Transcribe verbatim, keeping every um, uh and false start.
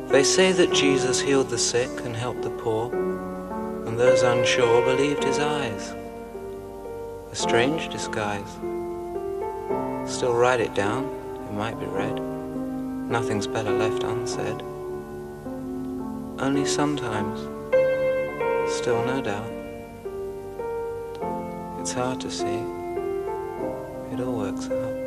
They say that Jesus healed the sick and helped the poor, and those unsure believed his eyes. A strange disguise. Still write it down, it might be read. Nothing's better left unsaid. Only sometimes, still no doubt, it's hard to see. It all works out.